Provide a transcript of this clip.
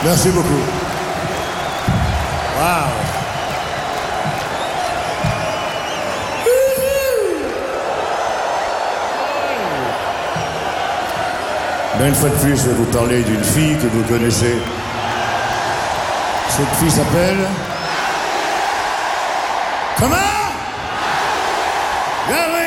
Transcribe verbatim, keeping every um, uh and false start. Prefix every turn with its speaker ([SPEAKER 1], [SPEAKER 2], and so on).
[SPEAKER 1] Merci beaucoup. Waouh. Ben, une fois de plus, je vais vous parler d'une fille que vous connaissez. Cette fille s'appelle... Comment? Gary!